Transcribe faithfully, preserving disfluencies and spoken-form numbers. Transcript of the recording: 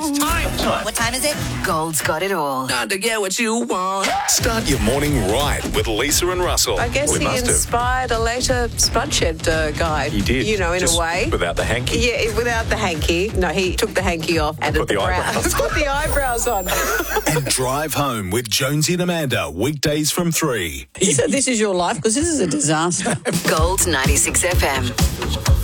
Time. Time. What time is it? Gold's got it all. Time to get what you want. Start your morning right with Lisa and Russell. I guess We he must have. inspired a later Spudshed uh, guy. He did. You know, in Just a way. Without the hanky. Yeah, without the hanky. No, he took the hanky off and Put the eyebrows. put the eyebrows on. And drive home with Jonesy and Amanda, weekdays from three. This, this is your life because this is a disaster. Gold ninety-six F M.